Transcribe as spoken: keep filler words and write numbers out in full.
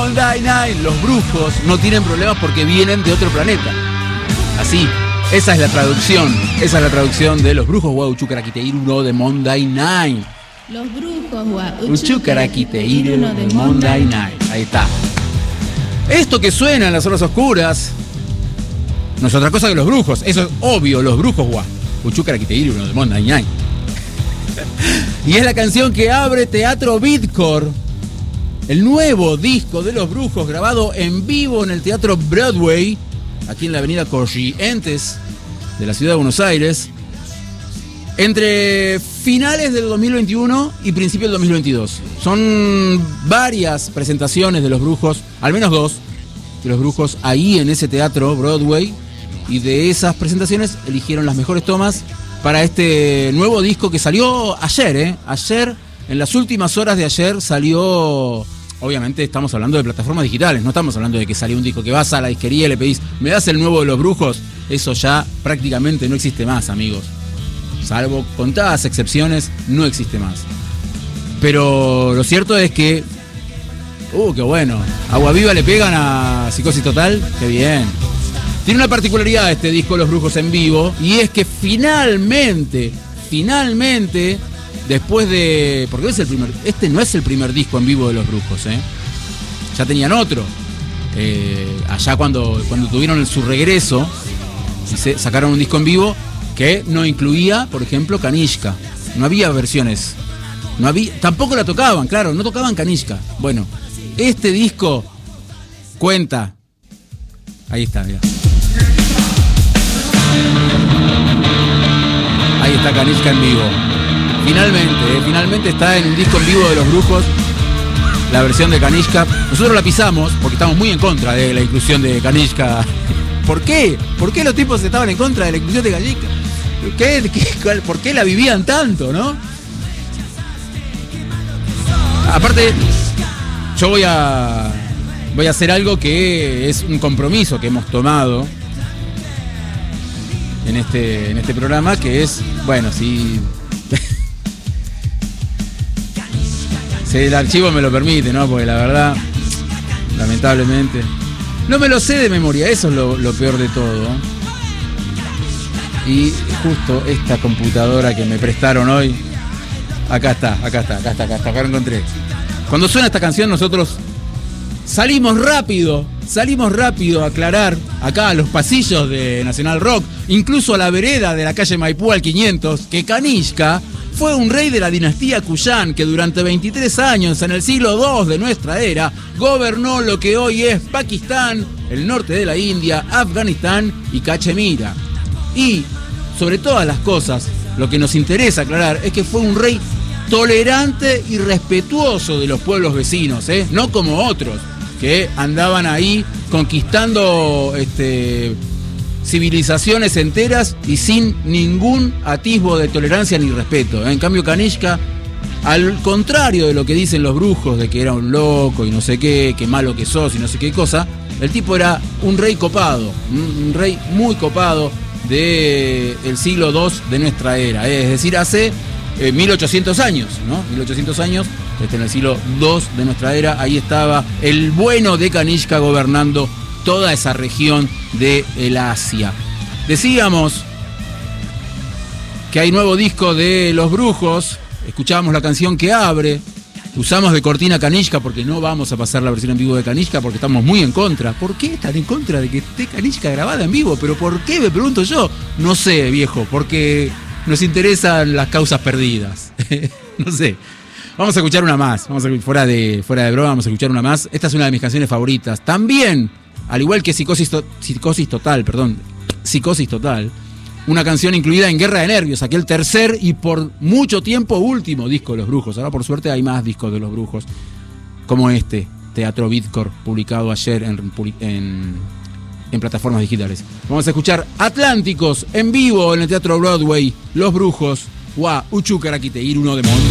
Monday Night. Los brujos no tienen problemas porque vienen de otro planeta. Así, esa es la traducción. Esa es la traducción de los brujos wa Uchucarakiteiru no de Monday Night. Los brujos wa Uchucarakiteiru no de Monday Night. Ahí está. Esto que suena en las horas oscuras no es otra cosa que los brujos. Eso es obvio, los brujos wa Uchucarakiteiru no de Monday Night. Y es la canción que abre Teatro Beatcore, el nuevo disco de los brujos grabado en vivo en el Teatro Broadway, aquí en la avenida Corrientes de la ciudad de Buenos Aires, entre finales del dos mil veintiuno y principios del dos mil veintidós. Son varias presentaciones de los brujos, al menos dos, de los brujos ahí en ese Teatro Broadway, y de esas presentaciones eligieron las mejores tomas para este nuevo disco que salió ayer, ¿eh? Ayer, en las últimas horas de ayer salió. Obviamente estamos hablando de plataformas digitales, no estamos hablando de que salió un disco que vas a la disquería y le pedís, ¿me das el nuevo de los brujos? Eso ya prácticamente no existe más, amigos. Salvo contadas excepciones, no existe más. Pero lo cierto es que. Uh, qué bueno. Agua Viva le pegan a Psicosis Total, qué bien. Tiene una particularidad este disco Los Brujos en vivo, y es que finalmente, finalmente, después de... Porque es el primer, este no es el primer disco en vivo de Los Brujos, ¿eh? Ya tenían otro. Eh, allá cuando, cuando tuvieron su regreso, se sacaron un disco en vivo que no incluía, por ejemplo, Kanishka. No había versiones. No había, tampoco la tocaban, claro, no tocaban Kanishka. Bueno, este disco cuenta. Ahí está, mira. Ahí está Kanishka en vivo. Finalmente, eh, finalmente está en un disco en vivo de los brujos la versión de Kanishka. Nosotros la pisamos porque estamos muy en contra de la inclusión de Kanishka. ¿Por qué? ¿Por qué los tipos estaban en contra de la inclusión de Kanishka? ¿Qué, qué, ¿Por qué la vivían tanto, no? Aparte, yo voy a voy a hacer algo que es un compromiso que hemos tomado en este, en este programa, que es, bueno, si, si el archivo me lo permite, ¿no? Porque la verdad, lamentablemente, no me lo sé de memoria, eso es lo, lo peor de todo. Y justo esta computadora que me prestaron hoy, acá está, acá está, acá está, acá está, acá lo encontré. Cuando suena esta canción nosotros salimos rápido, salimos rápido a aclarar acá a los pasillos de Nacional Rock, incluso a la vereda de la calle Maipú al quinientos, que Kanishka fue un rey de la dinastía Kuyan que durante veintitrés años, en el siglo segundo de nuestra era, gobernó lo que hoy es Pakistán, el norte de la India, Afganistán y Cachemira. Y, sobre todas las cosas, lo que nos interesa aclarar es que fue un rey tolerante y respetuoso de los pueblos vecinos, ¿eh? No como otros que andaban ahí conquistando este, civilizaciones enteras y sin ningún atisbo de tolerancia ni respeto, ¿eh? En cambio, Kanishka, al contrario de lo que dicen los brujos, de que era un loco y no sé qué, qué malo que sos y no sé qué cosa, el tipo era un rey copado, un rey muy copado del siglo segundo de nuestra era, ¿eh? Es decir, hace Eh, mil ochocientos años, ¿no? mil ochocientos años, este, en el siglo segundo de nuestra era, ahí estaba el bueno de Kanishka gobernando toda esa región de el Asia. Decíamos que hay nuevo disco de Los Brujos, escuchábamos la canción que abre, usamos de cortina Kanishka porque no vamos a pasar la versión en vivo de Kanishka porque estamos muy en contra. ¿Por qué están en contra de que esté Kanishka grabada en vivo? ¿Pero por qué? Me pregunto yo. No sé, viejo, porque nos interesan las causas perdidas. No sé. Vamos a escuchar una más. Vamos a, fuera de fuera de broma, vamos a escuchar una más. Esta es una de mis canciones favoritas. También, al igual que Psicosis, to, Psicosis Total, perdón. Psicosis Total. Una canción incluida en Guerra de Nervios, aquel tercer y por mucho tiempo último disco de Los Brujos. Ahora por suerte hay más discos de Los Brujos, como este, Teatro Beatcore, publicado ayer en, en, en plataformas digitales. Vamos a escuchar Atlánticos en vivo en el Teatro Broadway, Los Brujos, wa Uchucarakiteiru no de Monday.